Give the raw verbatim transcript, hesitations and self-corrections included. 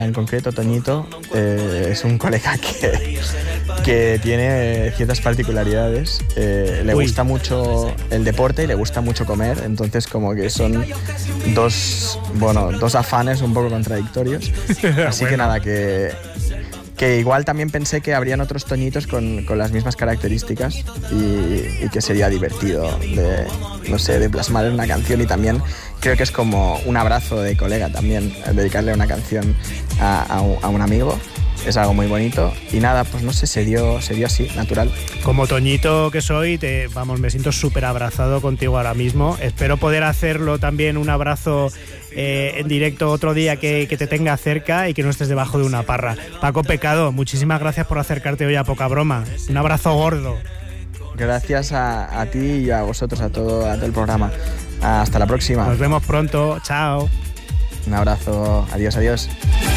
En concreto, Toñito eh, es un colega que, que tiene ciertas particularidades. Eh, le Uy. gusta mucho el deporte y le gusta mucho comer, entonces como que son dos, bueno, dos afanes un poco contradictorios. Así que Bueno. nada, que, que igual también pensé que habrían otros Toñitos con, con las mismas características y, y que sería divertido de, no sé, de plasmar en una canción, y también creo que es como un abrazo de colega también, dedicarle una canción a, a, un, a un amigo. Es algo muy bonito y nada, pues no sé, se dio, se dio así, natural. Como Toñito que soy, te, vamos, me siento súper abrazado contigo ahora mismo. Espero poder hacerlo también, un abrazo eh, en directo otro día que, que te tenga cerca y que no estés debajo de una parra. Paco Pecado, muchísimas gracias por acercarte hoy a Poca Broma. Un abrazo gordo. Gracias a, a ti y a vosotros, a todo, a todo el programa. Hasta la próxima. Nos vemos pronto. Chao. Un abrazo. Adiós, adiós.